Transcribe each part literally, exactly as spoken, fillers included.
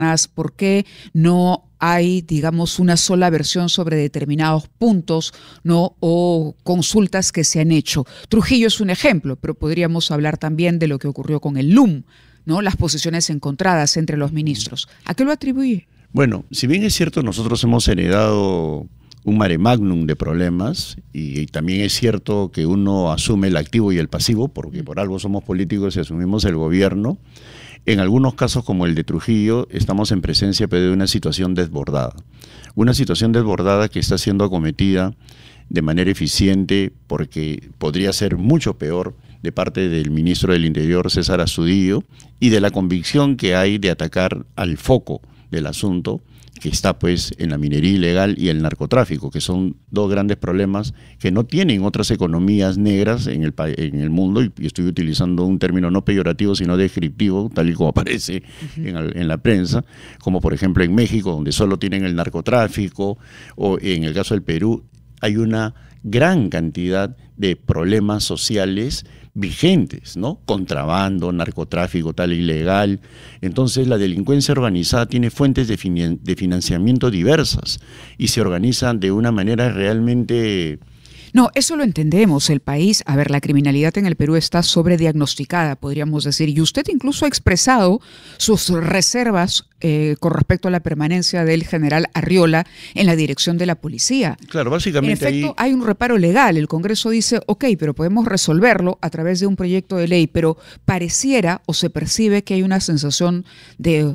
¿Por qué no hay, digamos, una sola versión sobre determinados puntos, ¿no? O consultas que se han hecho? Trujillo es un ejemplo, pero podríamos hablar también de lo que ocurrió con el L U M, ¿no? Las posiciones encontradas entre los ministros. ¿A qué lo atribuye? Bueno, si bien es cierto, nosotros hemos heredado un mare magnum de problemas y, y también es cierto que uno asume el activo y el pasivo, porque por algo somos políticos y asumimos el gobierno. En algunos casos, como el de Trujillo, estamos en presencia de una situación desbordada. Una situación desbordada que está siendo acometida de manera eficiente porque podría ser mucho peor de parte del ministro del Interior, César Astudillo, y de la convicción que hay de atacar al foco del asunto, que está pues en la minería ilegal y el narcotráfico, que son dos grandes problemas que no tienen otras economías negras en el, en el mundo, y, y estoy utilizando un término no peyorativo, sino descriptivo, tal y como aparece uh-huh. en, en la prensa, como por ejemplo en México, donde solo tienen el narcotráfico, o en el caso del Perú, hay una gran cantidad de problemas sociales vigentes, ¿no? Contrabando, narcotráfico tal ilegal. Entonces la delincuencia organizada tiene fuentes de, fin de financiamiento diversas y se organizan de una manera realmente... No, eso lo entendemos. El país, a ver, la criminalidad en el Perú está sobrediagnosticada, podríamos decir, y usted incluso ha expresado sus reservas eh, con respecto a la permanencia del general Arriola en la dirección de la policía. Claro, básicamente en efecto, ahí... hay un reparo legal. El Congreso dice, ok, pero podemos resolverlo a través de un proyecto de ley, pero pareciera o se percibe que hay una sensación de...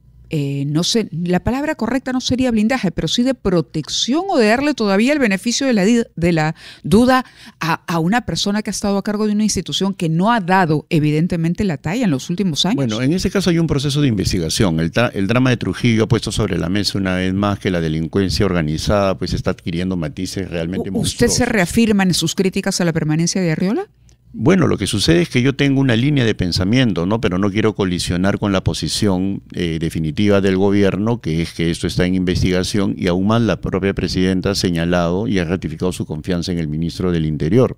Eh, no sé, la palabra correcta no sería blindaje, pero sí de protección o de darle todavía el beneficio de la, de la duda a, a una persona que ha estado a cargo de una institución que no ha dado evidentemente la talla en los últimos años. Bueno, en ese caso hay un proceso de investigación. El, el drama de Trujillo ha puesto sobre la mesa una vez más que la delincuencia organizada pues está adquiriendo matices realmente monstruosos. ¿Usted se reafirma en sus críticas a la permanencia de Arriola? Bueno, lo que sucede es que yo tengo una línea de pensamiento, ¿no? Pero no quiero colisionar con la posición eh, definitiva del gobierno, que es que esto está en investigación, y aún más la propia presidenta ha señalado y ha ratificado su confianza en el ministro del Interior.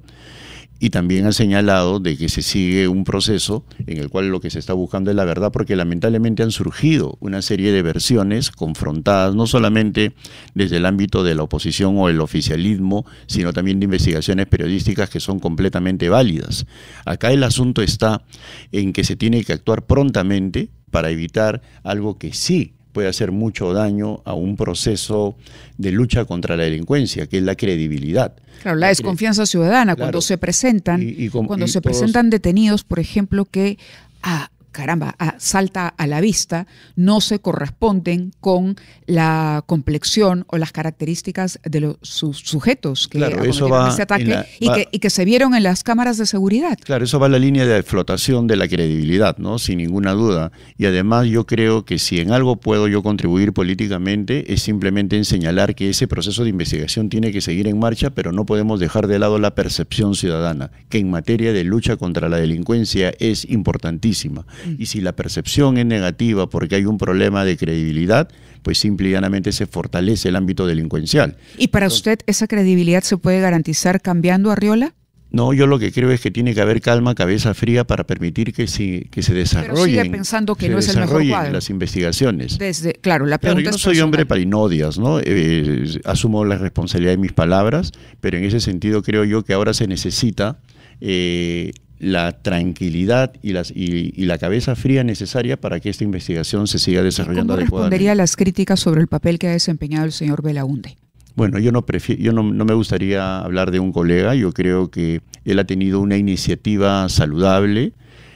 Y también ha señalado de que se sigue un proceso en el cual lo que se está buscando es la verdad, porque lamentablemente han surgido una serie de versiones confrontadas, no solamente desde el ámbito de la oposición o el oficialismo, sino también de investigaciones periodísticas que son completamente válidas. Acá el asunto está en que se tiene que actuar prontamente para evitar algo que sí puede hacer mucho daño a un proceso de lucha contra la delincuencia, que es la credibilidad. Claro, la desconfianza ciudadana, claro, cuando se presentan, y, y con, cuando y se todos... presentan detenidos, por ejemplo, que ah, caramba, ah, salta a la vista, no se corresponden con la complexión o las características de los sus sujetos que claro, eso va ese ataque la, y, va, que, y que se vieron en las cámaras de seguridad. Claro, eso va a la línea de flotación de la credibilidad, ¿no? Sin ninguna duda. Y además yo creo que si en algo puedo yo contribuir políticamente es simplemente en señalar que ese proceso de investigación tiene que seguir en marcha, pero no podemos dejar de lado la percepción ciudadana, que en materia de lucha contra la delincuencia es importantísima. Y si la percepción es negativa porque hay un problema de credibilidad, pues simple y llanamente se fortalece el ámbito delincuencial. ¿Y para Entonces, usted esa credibilidad se puede garantizar cambiando a Arriola? No, yo lo que creo es que tiene que haber calma, cabeza fría para permitir que se, que se desarrollen, Pero sigue pensando que no es el mejor cuadro. Las investigaciones. Desde, claro, la pregunta claro, yo no es soy personal. hombre para inodias, ¿no? Eh, asumo la responsabilidad de mis palabras, pero en ese sentido creo yo que ahora se necesita eh, la tranquilidad y, las, y, y la cabeza fría necesaria para que esta investigación se siga desarrollando adecuadamente. ¿Cómo respondería a las críticas sobre el papel que ha desempeñado el señor Belaúnde? Bueno, yo, no, prefiero, yo no, no me gustaría hablar de un colega, yo creo que él ha tenido una iniciativa saludable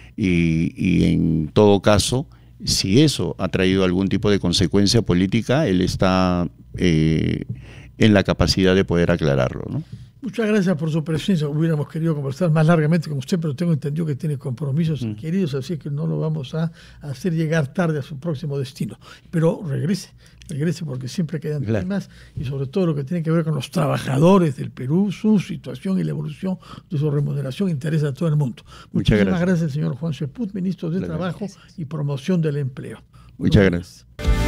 y, y en todo caso, si eso ha traído algún tipo de consecuencia política, él está eh, en la capacidad de poder aclararlo, ¿no? Muchas gracias por su presencia. Hubiéramos querido conversar más largamente con usted, pero tengo entendido que tiene compromisos mm. queridos, así que no lo vamos a hacer llegar tarde a su próximo destino. Pero regrese, regrese porque siempre quedan claro. temas y sobre todo lo que tiene que ver con los trabajadores del Perú, su situación y la evolución de su remuneración interesa a todo el mundo. Muchas Muchísimas gracias. gracias, señor Juan Sepúlveda, ministro de Muchas Trabajo gracias. y Promoción del Empleo. Muchas gracias.